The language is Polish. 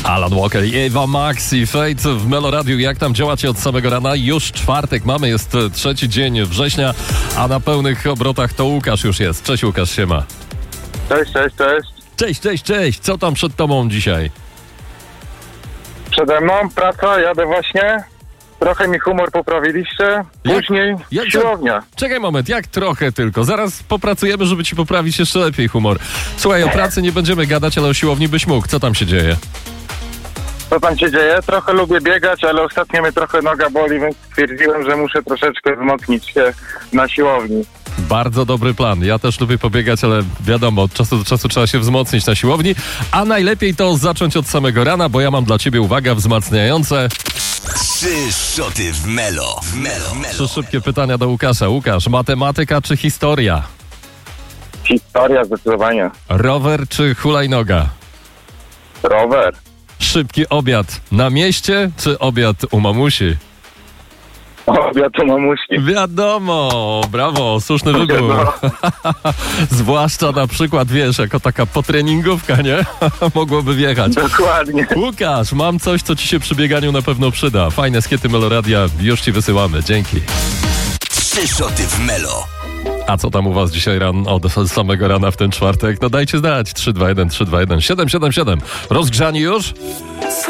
Alan Walker i Ewa Max i Fate w Melo Radiu. Jak tam działacie od samego rana? Już czwartek mamy, jest trzeci dzień września, a na pełnych obrotach to Łukasz już jest. Cześć Łukasz, siema. Cześć. Co tam przed tobą dzisiaj? Przede mną praca, jadę właśnie. Trochę mi humor poprawiliście. Później siłownia. Czekaj moment, jak trochę tylko. Zaraz popracujemy, żeby ci poprawić jeszcze lepiej humor. Słuchaj, o pracy nie będziemy gadać, ale o siłowni byś mógł. Co tam się dzieje? Co tam się dzieje? Trochę lubię biegać, ale ostatnio mnie trochę noga boli, więc stwierdziłem, że muszę troszeczkę wzmocnić się na siłowni. Bardzo dobry plan. Ja też lubię pobiegać, ale wiadomo, od czasu do czasu trzeba się wzmocnić na siłowni, a najlepiej to zacząć od samego rana, bo ja mam dla ciebie, uwaga, wzmacniające 3 szoty w Melo. 3 szybkie pytania do Łukasza. Łukasz, matematyka czy historia? Historia zdecydowanie. Rower czy hulajnoga? Rower. Szybki obiad na mieście czy obiad u mamusi? Obiad u mamuśki. Wiadomo, brawo, słuszny wybór. Zwłaszcza na przykład, wiesz, jako taka potreningówka, nie? Mogłoby wjechać. Dokładnie. Łukasz, mam coś, co ci się przy bieganiu na pewno przyda. Fajne skiety Meloradia, już ci wysyłamy. Dzięki. 3 szoty w Melo. A co tam u was dzisiaj od samego rana w ten czwartek? No dajcie znać. 321 321 777. Rozgrzani już?